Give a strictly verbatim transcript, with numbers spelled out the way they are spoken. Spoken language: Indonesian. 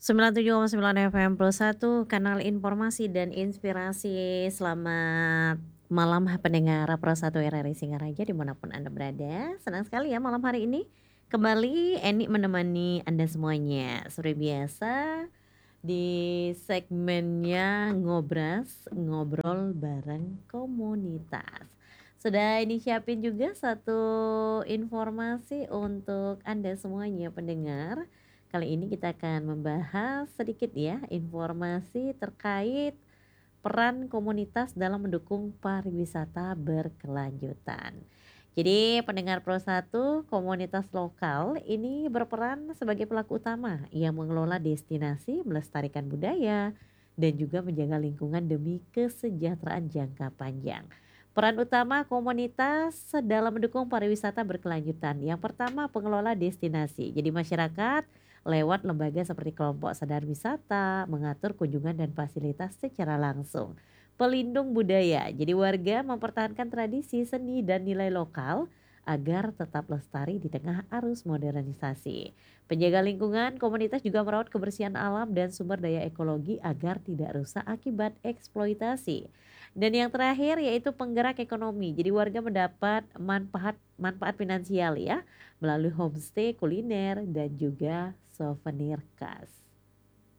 sembilan tujuh koma sembilan F M Plus satu, kanal informasi dan inspirasi. Selamat malam pendengar Pro satu R R I Singaraja dimanapun Anda berada. Senang sekali ya malam hari ini, kembali Eni menemani Anda semuanya. Seperti biasa di segmennya Ngobras, ngobrol bareng komunitas. Sudah ini siapin juga satu informasi untuk Anda semuanya pendengar. Kali ini kita akan membahas sedikit ya informasi terkait peran komunitas dalam mendukung pariwisata berkelanjutan. Jadi pendengar Pro satu, komunitas lokal ini berperan sebagai pelaku utama yang mengelola destinasi, melestarikan budaya, dan juga menjaga lingkungan demi kesejahteraan jangka panjang. Peran utama komunitas dalam mendukung pariwisata berkelanjutan. Yang pertama, pengelola destinasi. Jadi masyarakat lewat lembaga seperti kelompok sadar wisata mengatur kunjungan dan fasilitas secara langsung. Pelindung budaya, jadi warga mempertahankan tradisi, seni, dan nilai lokal agar tetap lestari di tengah arus modernisasi. Penjaga lingkungan, komunitas juga merawat kebersihan alam dan sumber daya ekologi agar tidak rusak akibat eksploitasi. Dan yang terakhir yaitu penggerak ekonomi. Jadi warga mendapat manfaat manfaat finansial ya melalui homestay, kuliner, dan juga souvenir khas.